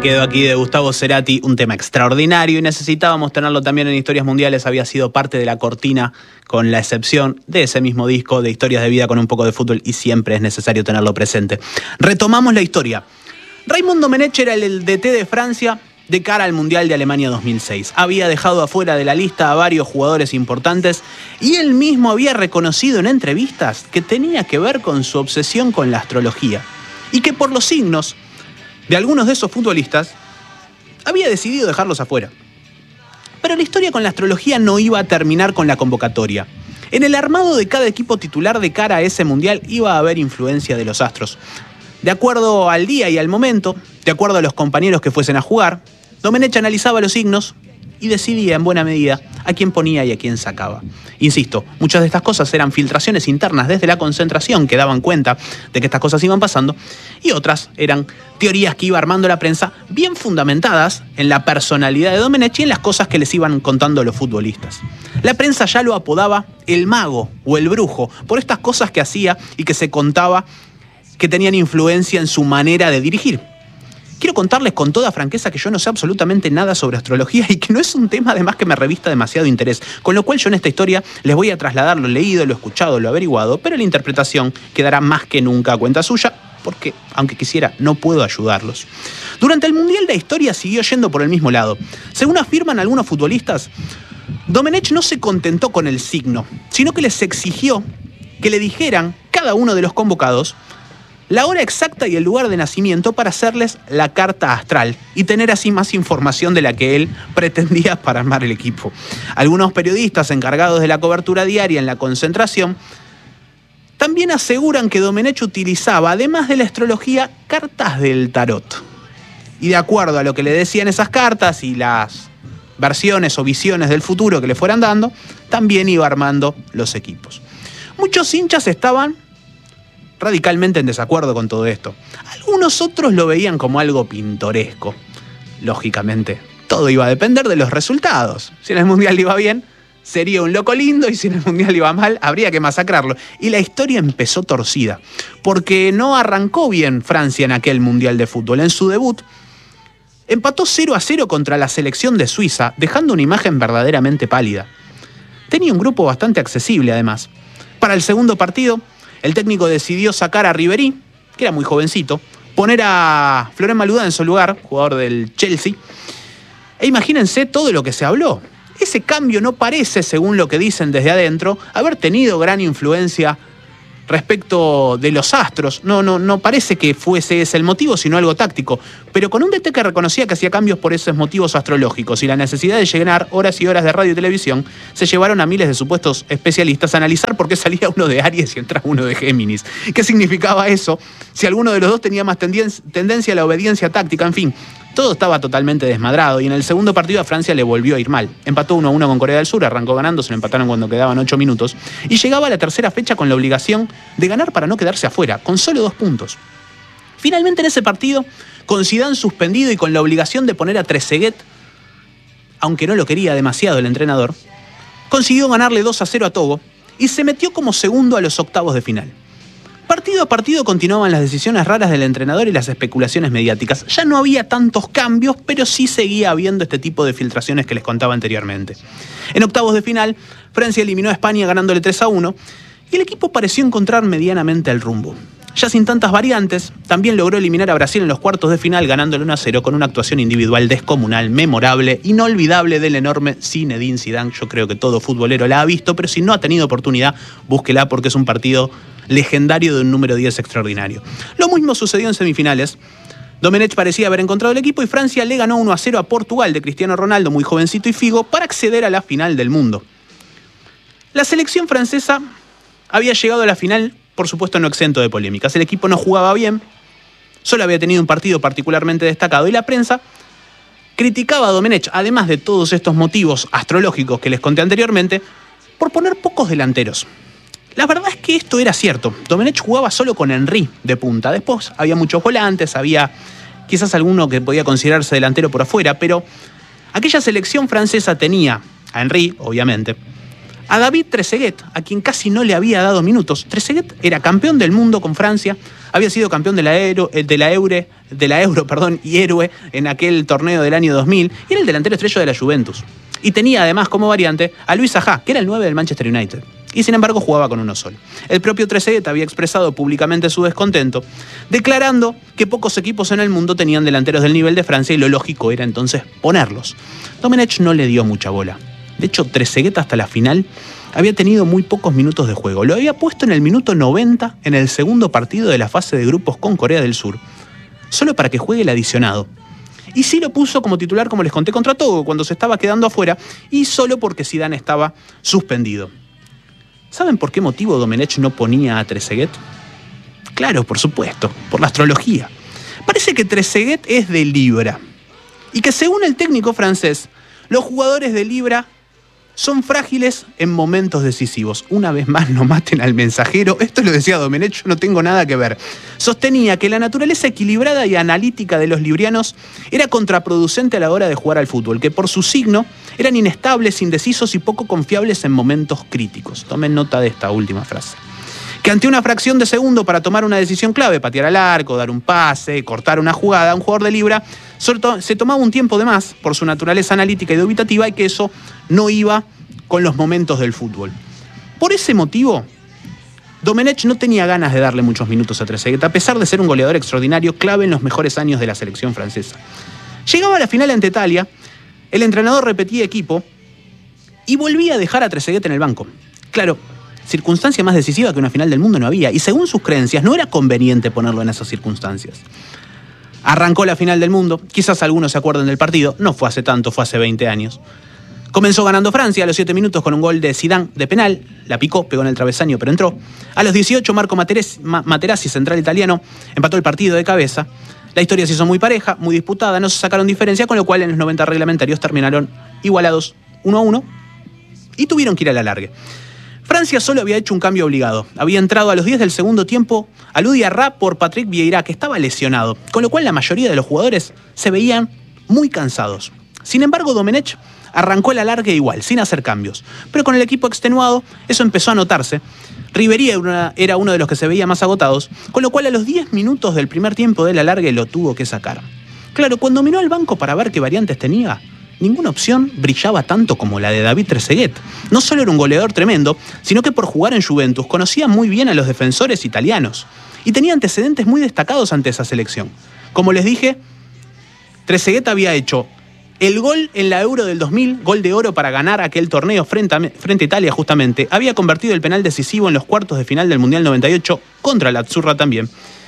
quedo aquí de Gustavo Cerati, un tema extraordinario y necesitábamos tenerlo también en Historias Mundiales. Había sido parte de la cortina, con la excepción de ese mismo disco de Historias de Vida con un poco de fútbol, y siempre es necesario tenerlo presente. Retomamos la historia. Raymond Domenech era el DT de Francia de cara al Mundial de Alemania 2006. Había dejado afuera de la lista a varios jugadores importantes y él mismo había reconocido en entrevistas que tenía que ver con su obsesión con la astrología y que por los signos de algunos de esos futbolistas había decidido dejarlos afuera. Pero la historia con la astrología no iba a terminar con la convocatoria. En el armado de cada equipo titular de cara a ese mundial iba a haber influencia de los astros. De acuerdo al día y al momento, de acuerdo a los compañeros que fuesen a jugar, Domenech analizaba los signos y decidía en buena medida a quién ponía y a quién sacaba. Insisto, muchas de estas cosas eran filtraciones internas desde la concentración que daban cuenta de que estas cosas iban pasando, y otras eran teorías que iba armando la prensa bien fundamentadas en la personalidad de Domenech y en las cosas que les iban contando los futbolistas. La prensa ya lo apodaba el mago o el brujo por estas cosas que hacía y que se contaba que tenían influencia en su manera de dirigir. Quiero contarles con toda franqueza que yo no sé absolutamente nada sobre astrología y que no es un tema además que me revista demasiado interés, con lo cual yo en esta historia les voy a trasladar lo leído, lo escuchado, lo averiguado, pero la interpretación quedará más que nunca a cuenta suya, porque, aunque quisiera, no puedo ayudarlos. Durante el Mundial la historia siguió yendo por el mismo lado. Según afirman algunos futbolistas, Domenech no se contentó con el signo, sino que les exigió que le dijeran, cada uno de los convocados, la hora exacta y el lugar de nacimiento para hacerles la carta astral y tener así más información de la que él pretendía para armar el equipo. Algunos periodistas encargados de la cobertura diaria en la concentración también aseguran que Domenech utilizaba, además de la astrología, cartas del tarot. Y de acuerdo a lo que le decían esas cartas y las versiones o visiones del futuro que le fueran dando, también iba armando los equipos. Muchos hinchas estaban radicalmente en desacuerdo con todo esto. Algunos otros lo veían como algo pintoresco. Lógicamente, todo iba a depender de los resultados. Si en el Mundial iba bien, sería un loco lindo, y si en el Mundial iba mal, habría que masacrarlo. Y la historia empezó torcida, porque no arrancó bien Francia en aquel Mundial de fútbol. En su debut, empató 0-0 contra la selección de Suiza, dejando una imagen verdaderamente pálida. Tenía un grupo bastante accesible, además. Para el segundo partido, el técnico decidió sacar a Ribéry, que era muy jovencito, poner a Florent Malouda en su lugar, jugador del Chelsea. E imagínense todo lo que se habló. Ese cambio no parece, según lo que dicen desde adentro, haber tenido gran influencia respecto de los astros. No parece que fuese ese el motivo, sino algo táctico. Pero con un DT que reconocía que hacía cambios por esos motivos astrológicos y la necesidad de llenar horas y horas de radio y televisión, se llevaron a miles de supuestos especialistas a analizar por qué salía uno de Aries y entraba uno de Géminis. ¿Qué significaba eso? Si alguno de los dos tenía más tendencia a la obediencia táctica, en fin. Todo estaba totalmente desmadrado y en el segundo partido a Francia le volvió a ir mal. Empató 1-1 con Corea del Sur, arrancó ganando, se lo empataron cuando quedaban 8 minutos y llegaba a la tercera fecha con la obligación de ganar para no quedarse afuera, con solo 2 puntos. Finalmente en ese partido, con Zidane suspendido y con la obligación de poner a Trezeguet, aunque no lo quería demasiado el entrenador, consiguió ganarle 2-0 a Togo y se metió como segundo a los octavos de final. Partido a partido continuaban las decisiones raras del entrenador y las especulaciones mediáticas. Ya no había tantos cambios, pero sí seguía habiendo este tipo de filtraciones que les contaba anteriormente. En octavos de final, Francia eliminó a España ganándole 3-1 y el equipo pareció encontrar medianamente el rumbo. Ya sin tantas variantes, también logró eliminar a Brasil en los cuartos de final ganándole 1-0 con una actuación individual descomunal, memorable, inolvidable del enorme Zinedine Zidane. Yo creo que todo futbolero la ha visto, pero si no ha tenido oportunidad, búsquela porque es un partido legendario de un número 10 extraordinario. Lo mismo sucedió en semifinales. Domenech parecía haber encontrado el equipo y Francia le ganó 1-0 a Portugal de Cristiano Ronaldo, muy jovencito y Figo, para acceder a la final del mundo. La selección francesa había llegado a la final, por supuesto no exento de polémicas. El equipo no jugaba bien, solo había tenido un partido particularmente destacado y la prensa criticaba a Domenech, además de todos estos motivos astrológicos que les conté anteriormente, por poner pocos delanteros. La verdad es que esto era cierto. Domenech jugaba solo con Henry de punta. Después había muchos volantes, había quizás alguno que podía considerarse delantero por afuera, pero aquella selección francesa tenía a Henry, obviamente, a David Trezeguet, a quien casi no le había dado minutos. Trezeguet era campeón del mundo con Francia, había sido campeón de la Euro, y héroe en aquel torneo del año 2000, y era el delantero estrella de la Juventus. Y tenía además como variante a Luis Saha, que era el 9 del Manchester United. Y sin embargo jugaba con uno solo. El propio Trezeguet había expresado públicamente su descontento, declarando que pocos equipos en el mundo tenían delanteros del nivel de Francia y lo lógico era entonces ponerlos. Domenech no le dio mucha bola. De hecho, Trezeguet hasta la final había tenido muy pocos minutos de juego. Lo había puesto en el minuto 90 en el segundo partido de la fase de grupos con Corea del Sur, solo para que juegue el adicionado. Y sí lo puso como titular, como les conté, contra Togo, cuando se estaba quedando afuera, y solo porque Zidane estaba suspendido. ¿Saben por qué motivo Domenech no ponía a Trezeguet? Claro, por supuesto, por la astrología. Parece que Trezeguet es de Libra, y que según el técnico francés, los jugadores de Libra son frágiles en momentos decisivos. Una vez más, no maten al mensajero. Esto lo decía Domenech, yo no tengo nada que ver. Sostenía que la naturaleza equilibrada y analítica de los librianos era contraproducente a la hora de jugar al fútbol, que por su signo eran inestables, indecisos y poco confiables en momentos críticos. Tomen nota de esta última frase. Que ante una fracción de segundo para tomar una decisión clave, patear al arco, dar un pase, cortar una jugada, un jugador de Libra se tomaba un tiempo de más por su naturaleza analítica y dubitativa, y que eso no iba con los momentos del fútbol. Por ese motivo, Domenech no tenía ganas de darle muchos minutos a Trezeguet, a pesar de ser un goleador extraordinario, clave en los mejores años de la selección francesa. Llegaba a la final ante Italia, el entrenador repetía equipo y volvía a dejar a Trezeguet en el banco. Claro, circunstancia más decisiva que una final del mundo no había, y según sus creencias no era conveniente ponerlo en esas circunstancias. Arrancó la final del mundo, quizás algunos se acuerden del partido, no fue hace tanto, fue hace 20 años. Comenzó ganando Francia a los 7 minutos con un gol de Zidane de penal, la picó, pegó en el travesaño pero entró. A los 18 Marco Materazzi, central italiano, empató el partido de cabeza. La historia se hizo muy pareja, muy disputada, no se sacaron diferencia, con lo cual en los 90 reglamentarios terminaron igualados 1-1 y tuvieron que ir a la alargue. Francia solo había hecho un cambio obligado. Había entrado a los 10 del segundo tiempo Alou Diarra por Patrick Vieira, que estaba lesionado, con lo cual la mayoría de los jugadores se veían muy cansados. Sin embargo, Domenech arrancó el alargue igual, sin hacer cambios. Pero con el equipo extenuado, eso empezó a notarse. Ribéry era uno de los que se veía más agotados, con lo cual a los 10 minutos del primer tiempo del alargue lo tuvo que sacar. Claro, cuando miró al banco para ver qué variantes tenía, ninguna opción brillaba tanto como la de David Trezeguet. No solo era un goleador tremendo, sino que por jugar en Juventus conocía muy bien a los defensores italianos y tenía antecedentes muy destacados ante esa selección. Como les dije, Trezeguet había hecho el gol en la Euro del 2000, gol de oro para ganar aquel torneo frente a Italia justamente. Había convertido el penal decisivo en los cuartos de final del Mundial 98 contra la Azzurra también.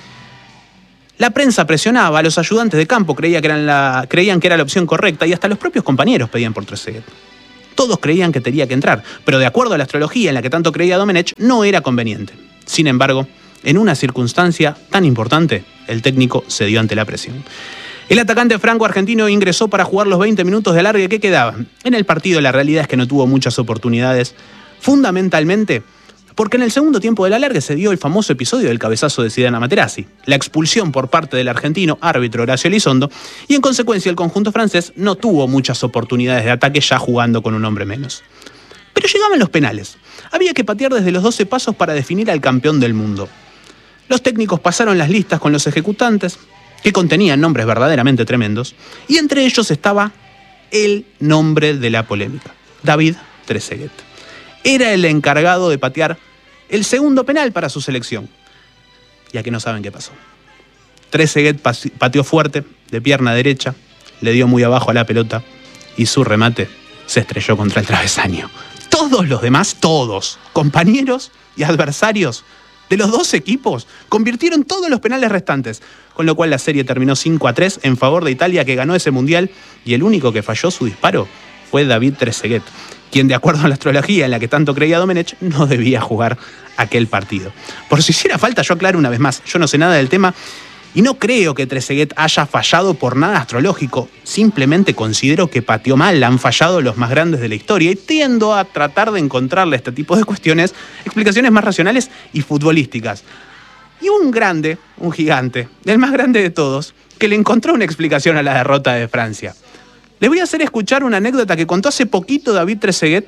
La prensa presionaba, a los ayudantes de campo creían que era la opción correcta, y hasta los propios compañeros pedían por Trezeguet. Todos creían que tenía que entrar, pero de acuerdo a la astrología en la que tanto creía Domenech, no era conveniente. Sin embargo, en una circunstancia tan importante, el técnico cedió ante la presión. El atacante franco-argentino ingresó para jugar los 20 minutos de alargue que quedaban. En el partido la realidad es que no tuvo muchas oportunidades, fundamentalmente porque en el segundo tiempo del alargue se dio el famoso episodio del cabezazo de Zidane a Materazzi, la expulsión por parte del argentino árbitro Horacio Elizondo, y en consecuencia el conjunto francés no tuvo muchas oportunidades de ataque ya jugando con un hombre menos. Pero llegaban los penales. Había que patear desde los 12 pasos para definir al campeón del mundo. Los técnicos pasaron las listas con los ejecutantes, que contenían nombres verdaderamente tremendos, y entre ellos estaba el nombre de la polémica, David Trezeguet. Era el encargado de patear el segundo penal para su selección. Y aquí no saben qué pasó. Trezeguet pateó fuerte, de pierna derecha, le dio muy abajo a la pelota y su remate se estrelló contra el travesaño. Todos los demás, todos, compañeros y adversarios de los dos equipos, convirtieron todos los penales restantes, con lo cual la serie terminó 5-3 en favor de Italia, que ganó ese mundial, y el único que falló su disparo fue David Trezeguet, quien, de acuerdo a la astrología en la que tanto creía Domenech, no debía jugar aquel partido. Por si hiciera falta, yo aclaro una vez más, yo no sé nada del tema y no creo que Trezeguet haya fallado por nada astrológico. Simplemente considero que pateó mal, han fallado los más grandes de la historia, y tiendo a tratar de encontrarle a este tipo de cuestiones explicaciones más racionales y futbolísticas. Y un grande, un gigante, el más grande de todos, que le encontró una explicación a la derrota de Francia. Les voy a hacer escuchar una anécdota que contó hace poquito David Trezeguet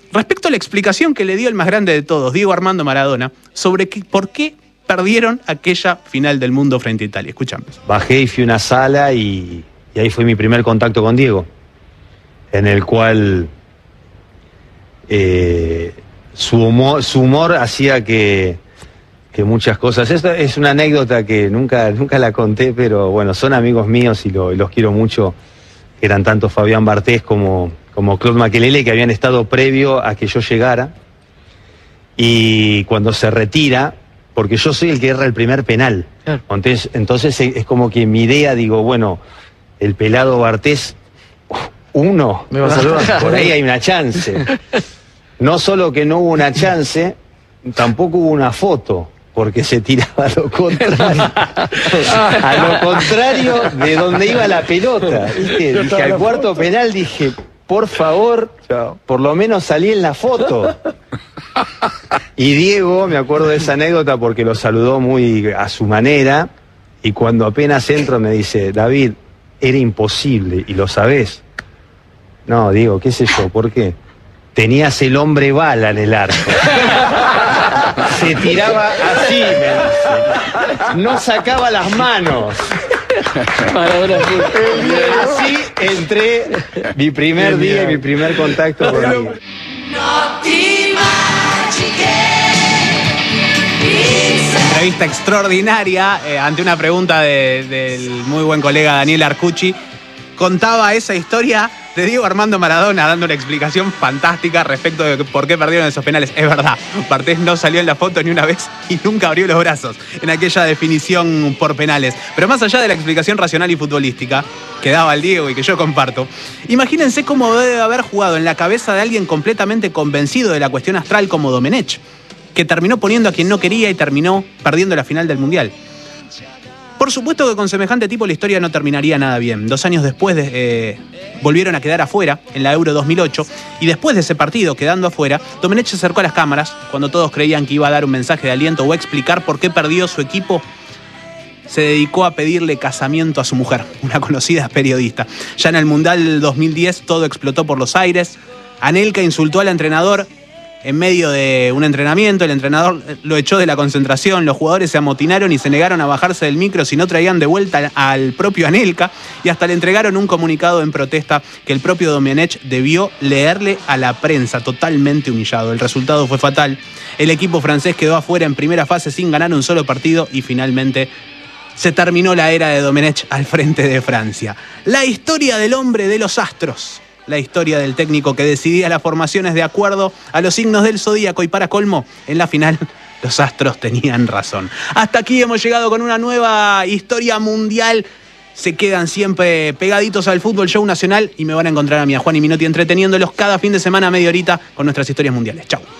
respecto a la explicación que le dio el más grande de todos, Diego Armando Maradona, sobre por qué perdieron aquella final del mundo frente a Italia. Escuchamos. Bajé y fui a una sala y ahí fue mi primer contacto con Diego, en el cual su humor hacía que muchas cosas... Esta es una anécdota que nunca la conté, pero bueno, son amigos míos y los quiero mucho. Eran tanto Fabián Barthez como Claude Makelele, que habían estado previo a que yo llegara. Y cuando se retira, porque yo soy el que erra el primer penal. Claro. Entonces es como que mi idea, digo, bueno, el pelado Barthez, uno, me va a saludar. Por ahí hay una chance. No solo que no hubo una chance, tampoco hubo una foto, porque se tiraba a lo contrario. A lo contrario de donde iba la pelota. ¿Viste? Dije, al cuarto penal dije, por favor, por lo menos salí en la foto. Y Diego, me acuerdo de esa anécdota porque lo saludó muy a su manera, y cuando apenas entro me dice, David, era imposible, y lo sabés. No, Diego, qué sé yo, ¿por qué? Tenías el hombre bala en el arco. Se tiraba así, me dice. No sacaba las manos. Así entré mi primer día y mi primer contacto con él. Entrevista extraordinaria ante una pregunta del muy buen colega Daniel Arcucci. Contaba esa historia de Diego Armando Maradona dando una explicación fantástica respecto de por qué perdieron esos penales. Es verdad, Barthez no salió en la foto ni una vez y nunca abrió los brazos en aquella definición por penales. Pero más allá de la explicación racional y futbolística que daba el Diego y que yo comparto, imagínense cómo debe haber jugado en la cabeza de alguien completamente convencido de la cuestión astral como Domenech, que terminó poniendo a quien no quería y terminó perdiendo la final del Mundial. Por supuesto que con semejante tipo la historia no terminaría nada bien. 2 años después volvieron a quedar afuera en la Euro 2008 y después de ese partido quedando afuera, Domenech se acercó a las cámaras cuando todos creían que iba a dar un mensaje de aliento o a explicar por qué perdió su equipo. Se dedicó a pedirle casamiento a su mujer, una conocida periodista. Ya en el Mundial del 2010 todo explotó por los aires. Anelka insultó al entrenador en medio de un entrenamiento, el entrenador lo echó de la concentración, los jugadores se amotinaron y se negaron a bajarse del micro si no traían de vuelta al propio Anelka y hasta le entregaron un comunicado en protesta que el propio Domenech debió leerle a la prensa, totalmente humillado. El resultado fue fatal. El equipo francés quedó afuera en primera fase sin ganar un solo partido y finalmente se terminó la era de Domenech al frente de Francia. La historia del hombre de los astros. La historia del técnico que decidía las formaciones de acuerdo a los signos del zodíaco y para colmo, en la final los astros tenían razón. Hasta aquí hemos llegado con una nueva historia mundial. Se quedan siempre pegaditos al Fútbol Show Nacional y me van a encontrar a mí, a Juan y Minotti, entreteniéndolos cada fin de semana a media horita con nuestras historias mundiales. Chau.